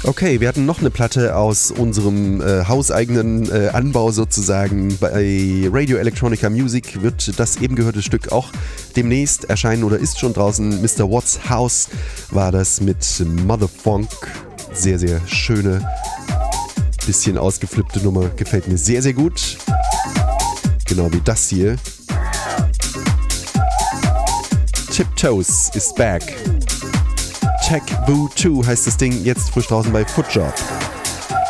Okay, wir hatten noch eine Platte aus unserem hauseigenen Anbau sozusagen. Bei Radio Electronica Music wird das eben gehörte Stück auch demnächst erscheinen oder ist schon draußen. Mr. Watts House war das mit Motherfunk. Sehr, sehr schöne, bisschen ausgeflippte Nummer. Gefällt mir sehr, sehr gut. Genau wie das hier. Tiptoes is back. Tech Boo 2 heißt das Ding, jetzt frisch draußen bei Footjob.